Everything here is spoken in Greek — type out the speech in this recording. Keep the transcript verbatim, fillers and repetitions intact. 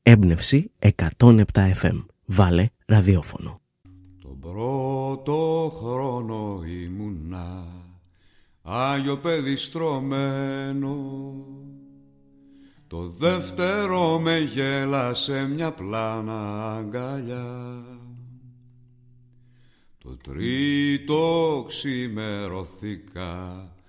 Έμπνευση εκατόν επτά εφ εμ. Βάλε ραδιόφωνο. Τον πρώτο χρόνο ήμουνα Άγιο παιδί στρωμένο. Το δεύτερο με γέλασε μια πλάνα αγκαλιά. Το τρίτο ξημερωθήκα